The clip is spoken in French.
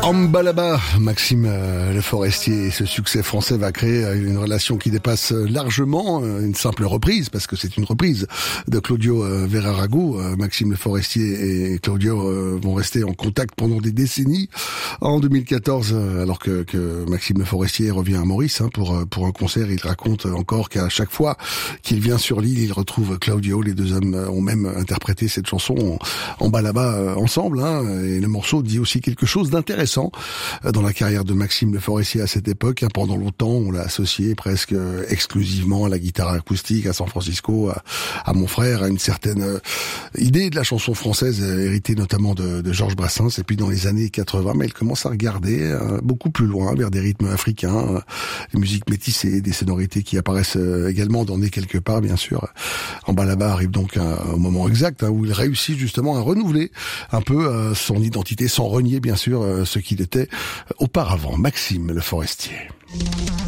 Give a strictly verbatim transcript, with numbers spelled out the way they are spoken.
Ambalaba, Maxime euh, Le Forestier, ce succès français va créer une relation qui dépasse largement une simple reprise, parce que c'est une reprise de Claudio euh, Verarrago. Euh, Maxime Le Forestier et Claudio euh, vont rester en contact pendant des décennies. En deux mille quatorze, euh, alors que, que Maxime Le Forestier revient à Maurice hein, pour pour un concert, il raconte encore qu'à chaque fois qu'il vient sur l'île, il retrouve Claudio. Les deux hommes ont même interprété cette chanson Ambalaba euh, ensemble, hein, et le morceau dit aussi quelque chose d'intéressant dans la carrière de Maxime Le Forestier à cette époque. Pendant longtemps, on l'a associé presque exclusivement à la guitare acoustique, à San Francisco, à, à mon frère, à une certaine idée de la chanson française héritée notamment de, de Georges Brassens. Et puis dans les années quatre-vingts, mais il commence à regarder euh, beaucoup plus loin, vers des rythmes africains, euh, des musiques métissées, des sonorités qui apparaissent euh, également dans Né quelque part, bien sûr. Ambalaba arrive donc à, au moment exact hein, où il réussit justement à renouveler un peu euh, son identité, sans renier bien sûr euh, ce qu'il était auparavant. Maxime Le Forestier.